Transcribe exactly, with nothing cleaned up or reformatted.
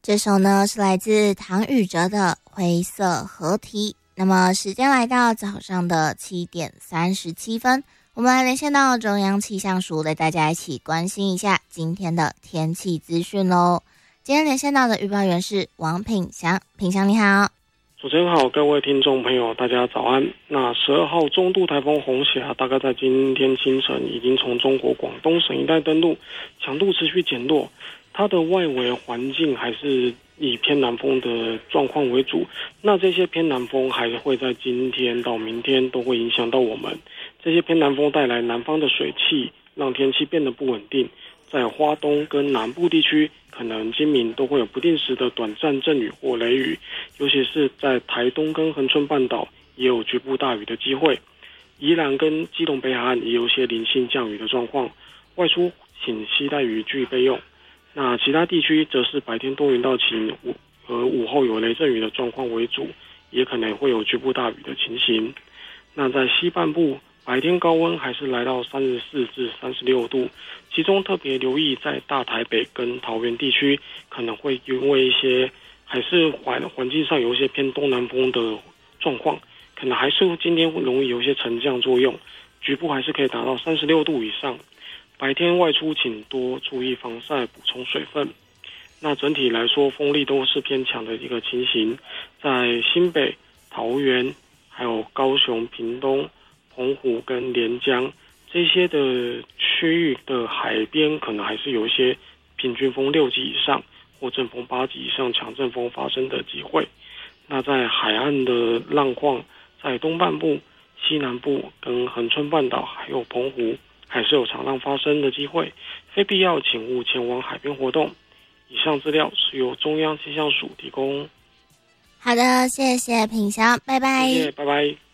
这首呢是来自唐禹哲的《灰色河堤》。那么时间来到早上的七点三十七分，我们来连线到中央气象署，带大家一起关心一下今天的天气资讯喽。今天连线到的预报员是王品祥，品祥你好。 主持人好，各位听众朋友大家早安。那十二号中度台风红霞大概在今天清晨已经从中国广东省一带登陆，强度持续减弱，它的外围环境还是以偏南风的状况为主，那这些偏南风还会在今天到明天都会影响到我们。这些偏南风带来南方的水汽，让天气变得不稳定，在花东跟南部地区可能今明都会有不定时的短暂阵雨或雷雨，尤其是在台东跟恒春半岛也有局部大雨的机会。宜兰跟基隆北海岸也有些零星降雨的状况，外出请携带雨具备用。那其他地区则是白天多云到晴，和午后有雷阵雨的状况为主，也可能会有局部大雨的情形。那在西半部，白天高温还是来到三十四至三十六度，其中特别留意在大台北跟桃园地区，可能会因为一些还是环环境上有一些偏东南风的状况，可能还是今天会容易有一些沉降作用，局部还是可以达到三十六度以上。白天外出请多注意防晒，补充水分。那整体来说风力都是偏强的一个情形，在新北、桃园还有高雄、屏东、澎湖跟连江这些的区域的海边，可能还是有一些平均风六级以上或阵风八级以上强阵风发生的机会。那在海岸的浪况，在东半部、西南部跟恒春半岛还有澎湖还是有长浪发生的机会，非必要请勿前往海边活动。以上资料是由中央气象署提供。 好的，谢谢品祥，拜拜。 谢谢，拜拜。